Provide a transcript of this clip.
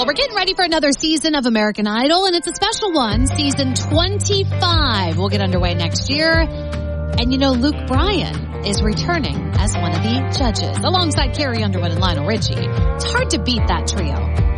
Well, we're getting ready for another season of American Idol, and it's a special one, season 25. We'll get underway next year. And you know, Luke Bryan is returning as one of the judges, alongside Carrie Underwood and Lionel Richie. It's hard to beat that trio.